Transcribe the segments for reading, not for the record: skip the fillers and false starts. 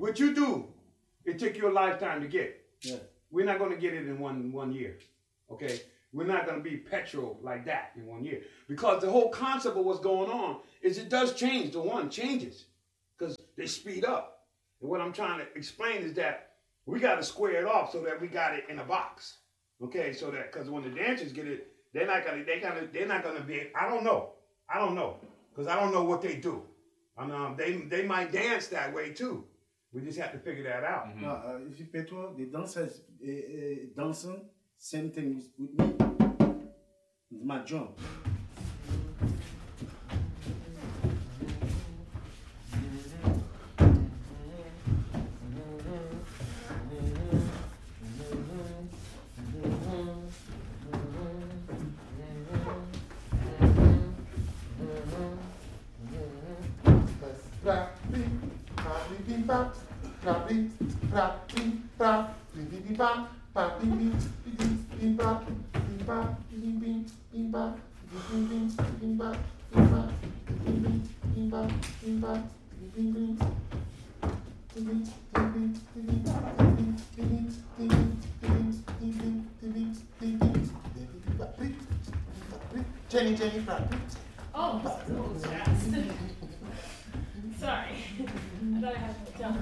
what you do, it took you a lifetime to get. Yeah. We're not going to get it in one year. Okay? We're not going to be petrol like that in 1 year. Because the whole concept of what's going on is it does change. The one changes. Because they speed up. And what I'm trying to explain is that we got to square it off so that we got it in a box. Okay? So that, because when the dancers get it, they're not going to be, I don't know. Because I don't know what they do. They might dance that way too. We just have to figure that out. Mm-hmm. No, if you pay toi, the dancers dancing, same thing with me. It's my drum. Jenny, oh, fast. Sorry. I thought I had to tell.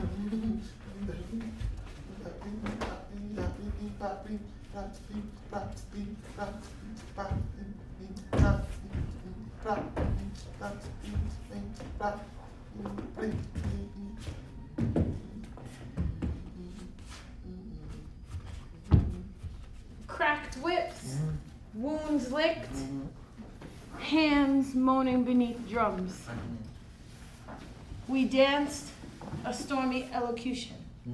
Cracked whips, wounds licked, hands moaning beneath drums. We danced a stormy elocution.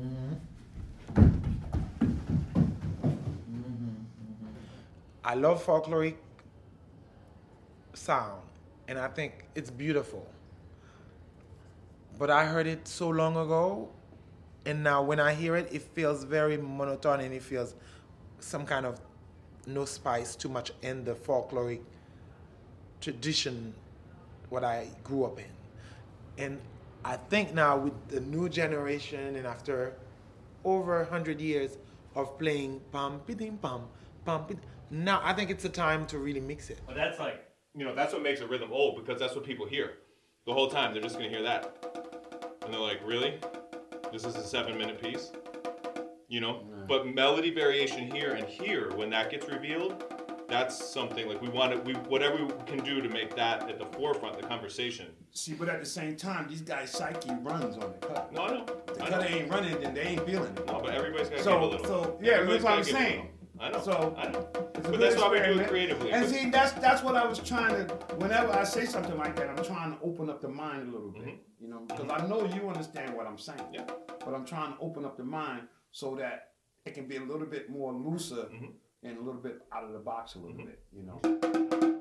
I love folkloric sound, and I think it's beautiful. But I heard it so long ago, and now when I hear it, it feels very monotone, and it feels some kind of no spice, too much in the folkloric tradition, what I grew up in. And I think now with the new generation, and after over 100 years of playing pam pidim pam pam pidim, now I think it's a time to really mix it. But that's like, that's what makes a rhythm old, because that's what people hear the whole time. They're just gonna hear that, and they're like, really? This is a 7-minute piece, But melody variation here and here, when that gets revealed, that's something like whatever we can do to make that at the forefront, the conversation. See, but at the same time, these guys' psyche runs on the cut. No, I know. The cut ain't running, then they ain't feeling it. No, but everybody's got to give a little. So yeah, that's what I'm saying. I know. So I know. But that's why we do it creatively. And see, that's what I was trying to. Whenever I say something like that, I'm trying to open up the mind a little bit, because I know you understand what I'm saying. Yeah. But I'm trying to open up the mind so that it can be a little bit more looser and a little bit out of the box a little bit,